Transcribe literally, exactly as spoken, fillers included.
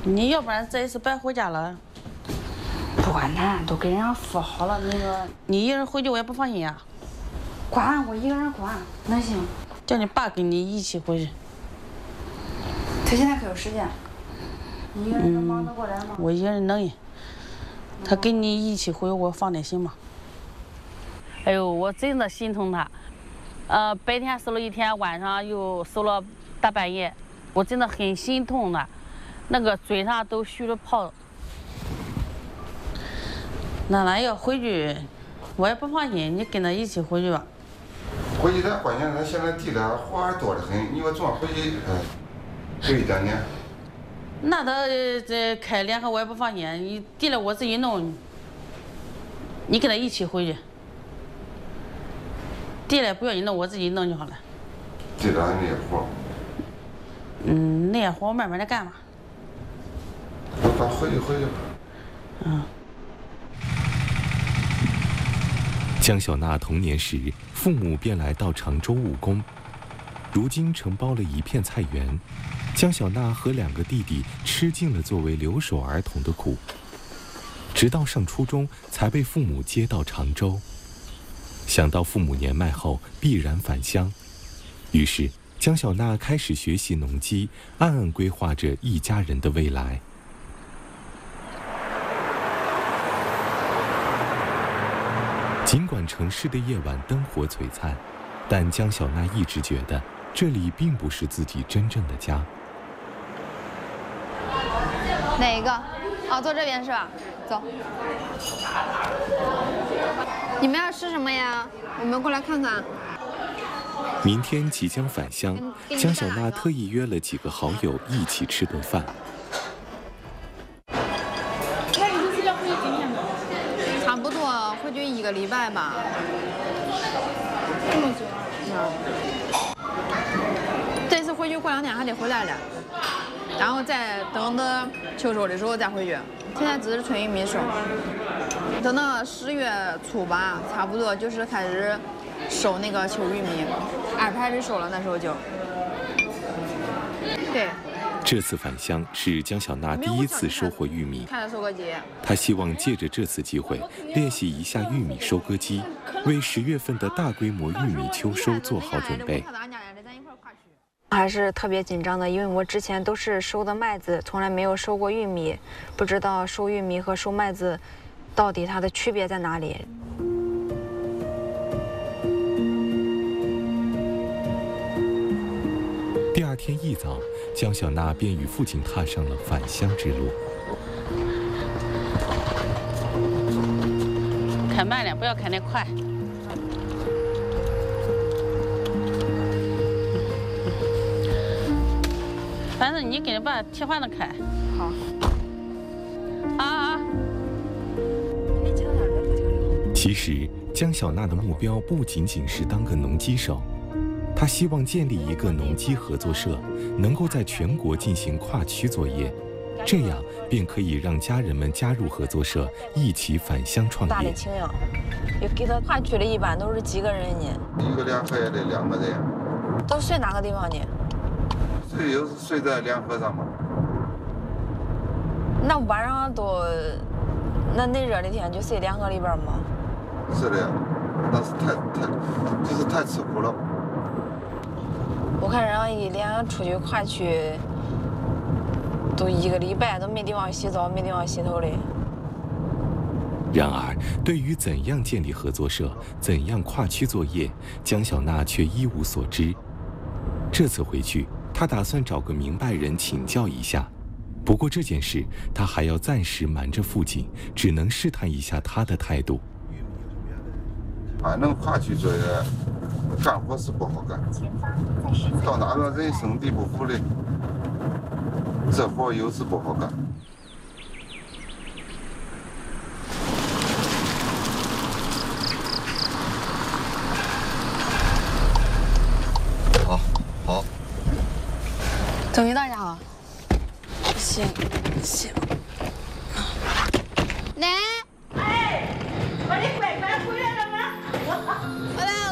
你要不然这一次白回家了。 不管他，都给人家说好了那个。 你一个人回去我也不放心呀。 管我一个人管，那行。 叫你爸跟你一起回去。 他现在可有时间。你一个人能忙得过来吗？ 嗯、我一个人能。他跟你一起回，我放点心嘛。哎呦，我真的心疼他。呃，白天收了一天，晚上又收了大半夜，我真的很心痛的，那个嘴上都虚着泡。那咱要回去，我也不放心，你跟他一起回去吧。 回去咱关键咱现在地里活还多得很，你说总回去，哎，就一点点。 那他这开联合我也不放心，你地里我自己弄，你跟他一起回去。地里不要你弄，我自己弄就好了。 地里还那些活。 嗯，那些活我慢慢的干吧。 我咱回去回去吧。 嗯。 江小娜童年时，父母便来到常州务工，如今承包了一片菜园。江小娜和两个弟弟吃尽了作为留守儿童的苦，直到上初中才被父母接到常州。想到父母年迈后必然返乡，于是江小娜开始学习农机，暗暗规划着一家人的未来。尽管城市的夜晚灯火璀璨，但江小娜一直觉得这里并不是自己真正的家。 哪一个？哦，坐这边是吧？走。你们要吃什么呀？我们过来看看。 明天即将返乡，江小娜特意约了几个好友一起吃顿饭。 那你这次要回去几天呢？差不多回去一个礼拜吧。这么久？嗯。这次回去过两天还得回来了。然后再等到秋收的时候再回去。现在只是春玉米收，等到十月初吧，差不多就是开始收那个秋玉米，二排始收了，那时候就。对。 这次返乡是江小娜第一次收获玉米， 看着收割机。 她希望借着这次机会练习一下玉米收割机，为十月份的大规模玉米秋收做好准备。 还是特别紧张的，因为我之前都是收的麦子，从来没有收过玉米，不知道收玉米和收麦子到底它的区别在哪里。 第二天一早，江小娜便与父亲踏上了返乡之路。 开慢点，不要开那快。反正你给人把替换的开。 好。 啊啊！ 其实江小娜的目标不仅仅是当个农机手，她希望建立一个农机合作社，能够在全国进行跨区作业，这样便可以让家人们加入合作社，一起返乡创业。 大的青呀，有给他跨区的一般都是几个人呢？ 一个联合也得两个人。 都睡哪个地方呢？ 睡有时睡在联合上嘛。 那晚上都，那那热的天就睡联合里边吗？ 是的呀，那是太太，就是太吃苦了。 我看人家一连出去跨区，都一个礼拜都没地方洗澡，没地方洗头的。 然而，对于怎样建立合作社、怎样跨区作业，江小娜却一无所知。这次回去，她打算找个明白人请教一下。不过这件事，她还要暂时瞒着父亲，只能试探一下他的态度。 反正跨区作业，干活是不好干，到哪个人生地不熟的，这活有时不好干。好，好。 终于到家了。 行，行。